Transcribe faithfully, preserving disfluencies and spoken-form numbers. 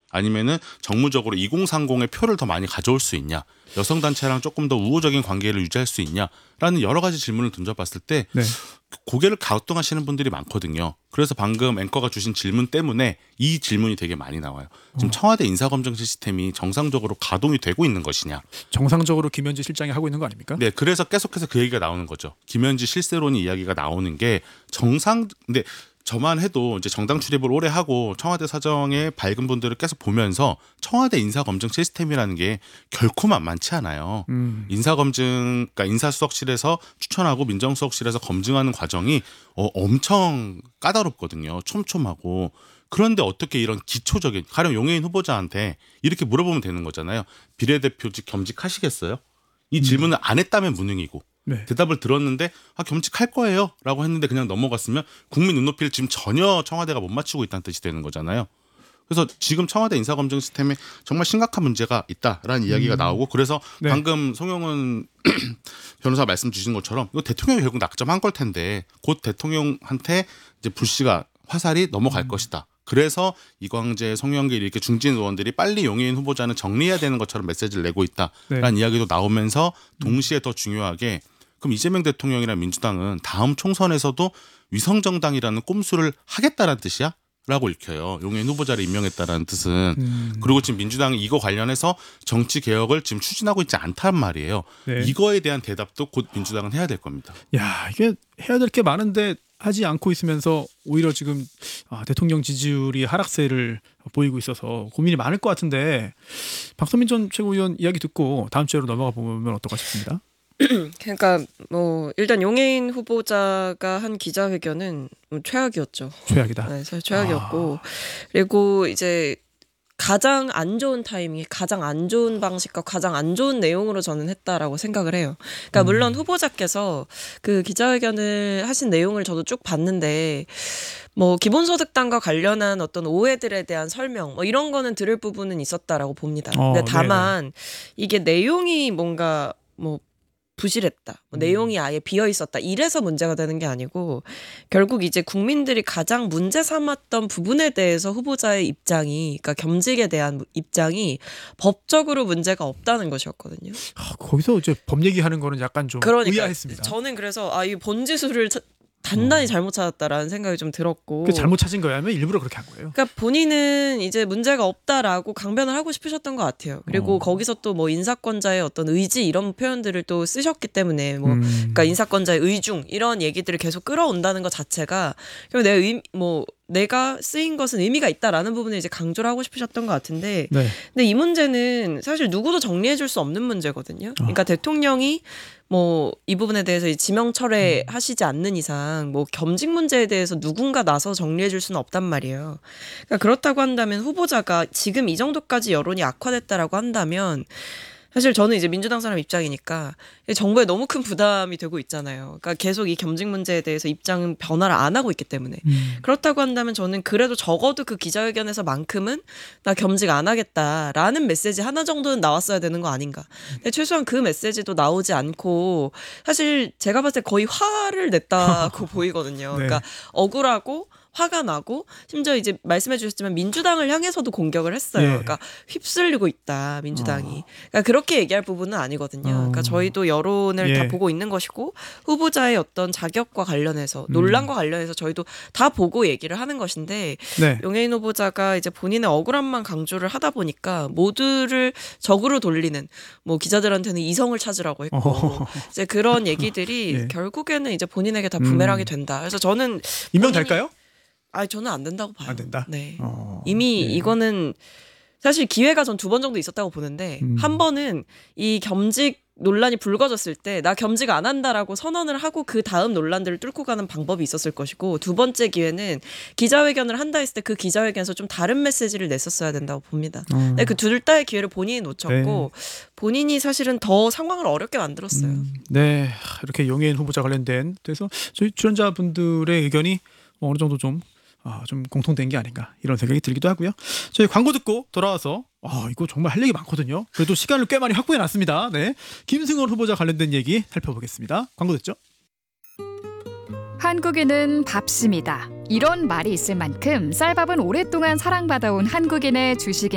아니면은 정무적으로 이공삼공의 표를 더 많이 가져올 수 있냐, 여성 단체랑 조금 더 우호적인 관계를 유지할 수 있냐라는 여러 가지 질문을 던져봤을 때 네. 고개를 갸우뚱하시는 분들이 많거든요. 그래서 방금 앵커가 주신 질문 때문에 이 질문이 되게 많이 나와요. 지금 청와대 인사검증 시스템이 정상적으로 가동이 되고 있는 것이냐. 정상적으로 김현지 실장이 하고 있는 거 아닙니까? 네, 그래서 계속해서 그 얘기가 나오는 거죠. 김현지 실세론이 이야기가 나오는 게 정상. 근데 저만 해도 이제 정당 출입을 오래 하고 청와대 사정에 밝은 분들을 계속 보면서 청와대 인사검증 시스템이라는 게 결코 만만치 않아요. 음. 인사검증, 그러니까 인사수석실에서 추천하고 민정수석실에서 검증하는 과정이 어, 엄청 까다롭거든요. 촘촘하고. 그런데 어떻게 이런 기초적인, 가령 용해인 후보자한테 이렇게 물어보면 되는 거잖아요. 비례대표직 겸직하시겠어요? 이 질문을 안 했다면 무능이고. 네. 대답을 들었는데 아, 겸직할 거예요 라고 했는데 그냥 넘어갔으면 국민 눈높이를 지금 전혀 청와대가 못 맞추고 있다는 뜻이 되는 거잖아요. 그래서 지금 청와대 인사검증 시스템에 정말 심각한 문제가 있다라는 음. 이야기가 나오고, 그래서 네. 방금 송영은 변호사 말씀 주신 것처럼 이거 대통령이 결국 낙점한 걸 텐데 곧 대통령한테 이제 불씨가 화살이 넘어갈 음. 것이다. 그래서 이광재, 송영길 이렇게 중진 의원들이 빨리 용해인 후보자는 정리해야 되는 것처럼 메시지를 내고 있다라는 네. 이야기도 나오면서 동시에 더 중요하게 그럼 이재명 대통령이랑 민주당은 다음 총선에서도 위성정당이라는 꼼수를 하겠다는 뜻이야? 라고 읽혀요. 용해인 후보자를 임명했다라는 뜻은. 음. 그리고 지금 민주당이 이거 관련해서 정치개혁을 지금 추진하고 있지 않단 말이에요. 네. 이거에 대한 대답도 곧 민주당은 해야 될 겁니다. 야, 이게 해야 될 게 많은데 하지 않고 있으면서 오히려 지금 아, 대통령 지지율이 하락세를 보이고 있어서 고민이 많을 것 같은데, 박선민 전 최고위원 이야기 듣고 다음 주로 넘어가 보면 어떨까 싶습니다. 그러니까 뭐 일단 용해인 후보자가 한 기자회견은 최악이었죠. 최악이다. 네, 사실 최악이었고, 아. 그리고 이제 가장 안 좋은 타이밍에 가장 안 좋은 방식과 가장 안 좋은 내용으로 저는 했다라고 생각을 해요. 그러니까 물론 후보자께서 그 기자회견을 하신 내용을 저도 쭉 봤는데 뭐 기본소득당과 관련한 어떤 오해들에 대한 설명 뭐 이런 거는 들을 부분은 있었다라고 봅니다. 어, 근데 다만 네네. 이게 내용이 뭔가 뭐 부실했다, 뭐 음. 내용이 아예 비어 있었다, 이래서 문제가 되는 게 아니고 결국 이제 국민들이 가장 문제 삼았던 부분에 대해서 후보자의 입장이, 그러니까 겸직에 대한 입장이 법적으로 문제가 없다는 것이었거든요. 아, 거기서 이제 법 얘기하는 거는 약간 좀 그러니까 의아했습니다. 저는 그래서 아, 이 본지수를 차, 단단히 어. 잘못 찾았다라는 생각이 좀 들었고. 그 잘못 찾은 거야, 하면 일부러 그렇게 한 거예요? 그러니까 본인은 이제 문제가 없다라고 강변을 하고 싶으셨던 것 같아요. 그리고 어. 거기서 또 뭐 인사권자의 어떤 의지 이런 표현들을 또 쓰셨기 때문에 뭐 음. 그러니까 인사권자의 의중 이런 얘기들을 계속 끌어온다는 것 자체가 결국 내 의, 뭐 내가 쓰인 것은 의미가 있다라는 부분을 이제 강조를 하고 싶으셨던 것 같은데, 네. 근데 이 문제는 사실 누구도 정리해줄 수 없는 문제거든요. 그러니까 어. 대통령이 뭐 이 부분에 대해서 지명 철회하시지 않는 이상 뭐 겸직 문제에 대해서 누군가 나서 정리해줄 수는 없단 말이에요. 그러니까 그렇다고 한다면 후보자가 지금 이 정도까지 여론이 악화됐다라고 한다면 사실 저는 이제 민주당 사람 입장이니까 정부에 너무 큰 부담이 되고 있잖아요. 그러니까 계속 이 겸직 문제에 대해서 입장은 변화를 안 하고 있기 때문에. 음. 그렇다고 한다면 저는 그래도 적어도 그 기자회견에서만큼은 나 겸직 안 하겠다라는 메시지 하나 정도는 나왔어야 되는 거 아닌가. 근데 최소한 그 메시지도 나오지 않고 사실 제가 봤을 때 거의 화를 냈다고 보이거든요. 네. 그러니까 억울하고 화가 나고 심지어 이제 말씀해 주셨지만 민주당을 향해서도 공격을 했어요. 예. 그러니까 휩쓸리고 있다, 민주당이. 어. 그러니까 그렇게 얘기할 부분은 아니거든요. 어. 그러니까 저희도 여론을 예. 다 보고 있는 것이고 후보자의 어떤 자격과 관련해서 논란과 관련해서 저희도 다 보고 얘기를 하는 것인데 네. 용해인 후보자가 이제 본인의 억울함만 강조를 하다 보니까 모두를 적으로 돌리는, 뭐 기자들한테는 이성을 찾으라고 했고 어. 이제 그런 얘기들이 예. 결국에는 이제 본인에게 다 부메랑이 된다. 그래서 저는 임명될까요? 아, 저는 안 된다고 봐요. 안 된다. 네. 어, 이미 네. 이거는 사실 기회가 전 두 번 정도 있었다고 보는데 음. 한 번은 이 겸직 논란이 불거졌을 때 나 겸직 안 한다라고 선언을 하고 그 다음 논란들을 뚫고 가는 방법이 있었을 것이고, 두 번째 기회는 기자회견을 한다 했을 때 그 기자회견에서 좀 다른 메시지를 냈었어야 된다고 봅니다. 어. 근데 그 둘 다의 기회를 본인이 놓쳤고 네. 본인이 사실은 더 상황을 어렵게 만들었어요. 음, 네, 이렇게 용해인 후보자 관련된 그래서 저희 출연자분들의 의견이 어느 정도 좀 아, 좀 공통된 게 아닌가 이런 생각이 들기도 하고요. 저희 광고 듣고 돌아와서 아, 이거 정말 할 얘기 많거든요. 그래도 시간을 꽤 많이 확보해 놨습니다. 네, 김승원 후보자 관련된 얘기 살펴보겠습니다. 광고 듣죠. 한국인은 밥심이다. 이런 말이 있을 만큼 쌀밥은 오랫동안 사랑받아온 한국인의 주식인